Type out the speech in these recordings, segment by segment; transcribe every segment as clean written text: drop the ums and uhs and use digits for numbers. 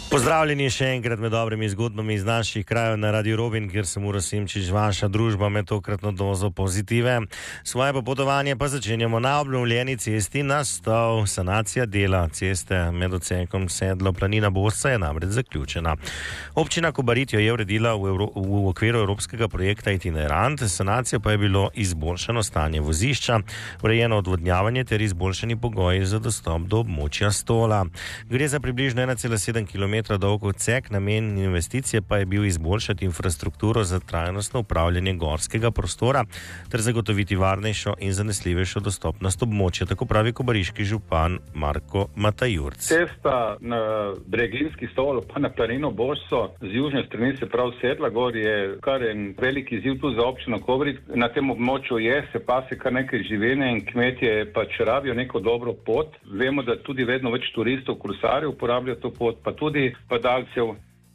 Pozdravljeni še enkrat med dobrimi zgodbami iz naših krajev na Radio Robin, kjer sem Uroš Simčič, vaša družba med tokratno dozo pozitive. Svoje popotovanje pa začenjamo na obnovljeni cesti Nastov. Sanacija dela ceste med odsekom Sedlo Planina Bosca je namreč zaključena. Občina Kobarid jo je uredila v okviru evropskega projekta Itinerant, sanacija pa je bilo izboljšano stanje vozišča, urejeno odvodnjavanje ter izboljšani pogoji za dostop do območja Stola. Gre za približno 1,7 km dolg odsek, namen investicije pa je bil izboljšati infrastrukturo za trajnostno upravljanje gorskega prostora ter zagotoviti varnejšo in zanesljivejšo dostopnost območja, tako pravi kobariški župan Marko Matajurc. Cesta na Breginski Stol pa na Planino Bosco z južne strani, se pravi Sedla gor, je kar en velik izziv tu za občino Kobarid. Na tem območju se pase kar nekaj živine in kmetje pač rabijo neko dobro pot. Vemo, da tudi vedno več turistov, kolesarjev uporabljajo to pot, pa tudi padalcev.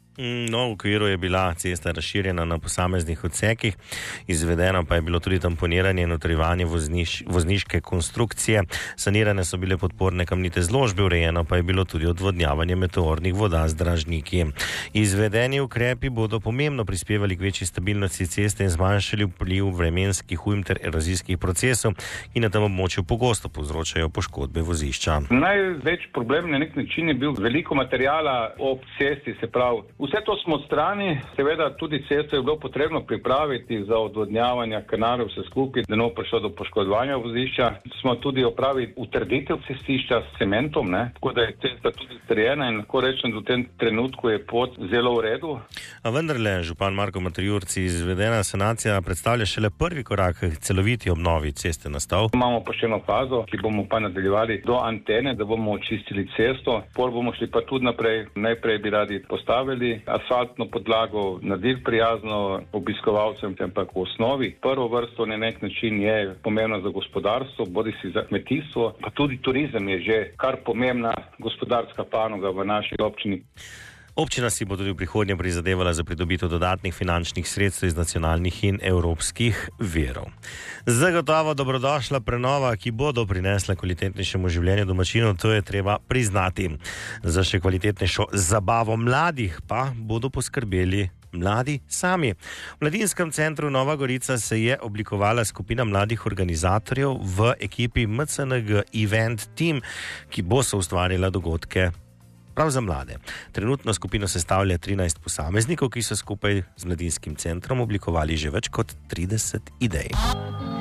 No, v okviru je bila cesta razširjena na posameznih odsekih, izvedeno pa je bilo tudi tamponiranje in utrjevanje vozniške konstrukcije, sanirane so bile podporne kamnite zložbe, urejeno pa je bilo tudi odvodnjavanje meteornih voda z dražniki. Izvedeni ukrepi bodo pomembno prispevali k večji stabilnosti ceste in zmanjšali vpliv vremenskih ujm ter erozijskih procesov, ki na tem območju pogosto povzročajo poškodbe vozišča. Največ problem na nek način je bil veliko materijala ob cesti, se pravi. Vse to smo odstrani, seveda tudi cesto je bilo potrebno pripraviti za odvodnjavanje kanalov, vse skupaj, da ne bo prišlo do poškodovanja vozišča. Smo tudi opravili utrditev cestišča s cementom, tako da je cesta tudi strjena in lahko rečem, da v tem trenutku je pot zelo v redu. A vendarle, župan Marko Matajurc, izvedena sanacija predstavlja šele prvi korak k celoviti obnovi ceste Nastov. Imamo pa še eno fazo, ki bomo pa nadaljevali do antene, da bomo očistili cesto, pol bomo šli pa tudi naprej. Najprej bi radi postavili asfaltno podlago, naredili prijazno obiskovalcem, ampak v osnovi prvo vrsto na nek način je pomembno za gospodarstvo, bodisi za kmetijstvo, pa tudi turizem je že kar pomembna gospodarska panoga v naši občini. Občina si bo tudi v prihodnje prizadevala za pridobitev dodatnih finančnih sredstev iz nacionalnih in evropskih virov. Zagotovo dobrodošla prenova, ki bo doprinesla kvalitetnejšemu življenju domačinov, to je treba priznati. Za še kvalitetnejšo zabavo mladih pa bodo poskrbeli mladi sami. V Mladinskem centru Nova Gorica se je oblikovala skupina mladih organizatorjev v ekipi MCNG Event Team, ki bo soustvarila dogodke prav za mlade. Trenutno skupino sestavlja 13 posameznikov, ki so skupaj z Mladinskim centrom oblikovali že več kot 30 idej.